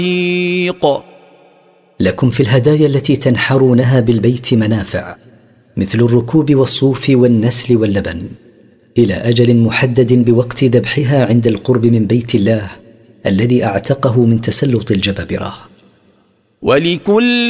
لكم في الهدايا التي تنحرونها بالبيت منافع، مثل الركوب والصوف والنسل واللبن، إلى أجل محدد بوقت ذبحها عند القرب من بيت الله الذي أعتقه من تسلط الجبابرة. ولكل